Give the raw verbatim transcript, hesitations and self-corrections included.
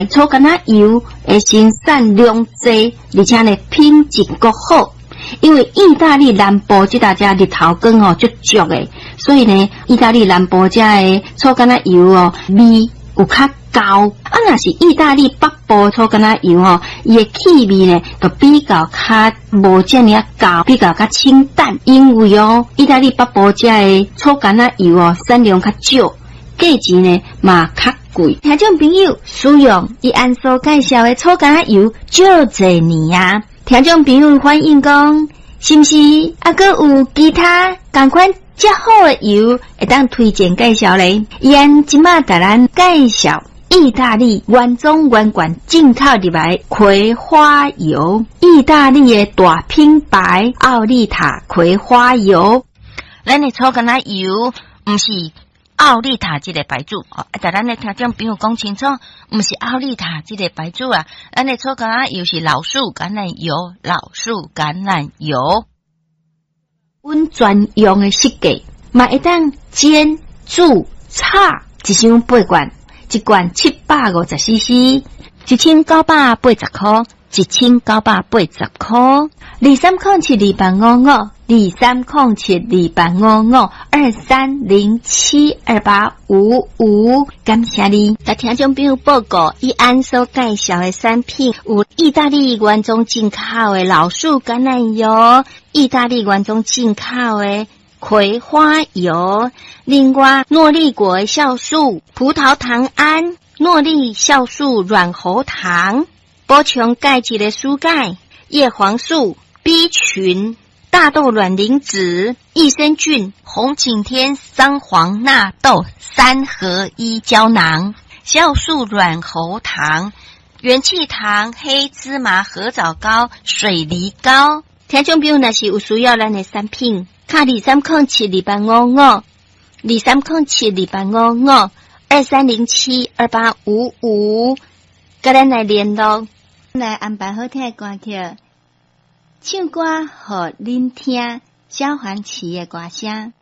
草橄榄油的生产量济，而且呢品质够好。因为意大利南部这大家日头光哦足足的，所以呢，意大利南部这的草橄榄油哦味有较高。啊，若是意大利北部草橄榄油哦，伊的气味呢就比较较无这么高，比较较清淡。因为哦，意大利北部这的草橄榄油哦产量较少，价钱呢嘛较贵。听众朋友，使用伊按所介绍的草橄榄油足侪年啊。听众朋友反映讲，是不是啊？阁有其他同款较好的油会当推荐介绍咧？伊按即马甲咱介绍意大利原装原罐进口入来葵花油，意大利的大品牌奥利塔葵花油。咱的草橄榄油毋是奥利塔这个牌子哦，但咱的听众朋友讲清楚，毋是奥利塔这个牌子啊，咱的草橄榄油是老树橄榄油，老树橄榄油。阮专用的设计，嘛会当煎、煮、炒，一箱八罐，一罐七百五十 C C， 一千九百八十块，一千九百八十块。二三零七二八五五，二三零七二八五五，二三零七二八五五。感谢你，甲听众朋友报告，伊按所介绍的产品有意大利原装进口的老树橄榄油，意大利原装进口的葵花油，另外诺丽果酵素、葡萄糖胺、诺丽酵素软喉糖，补充钙质的蔬钙、叶黄素、B 群、大豆卵磷脂、益生菌、红景天桑黄纳豆三合一胶囊、酵素软喉糖、元气糖、黑芝麻合枣膏、水梨膏。听众朋友若是有需要咱的产品，卡二三零七二八五五，二三零七二八五五，二三零七二八五五，跟咱来联络，来安排好听的歌曲。唱歌互恁听，小黄旗的歌声。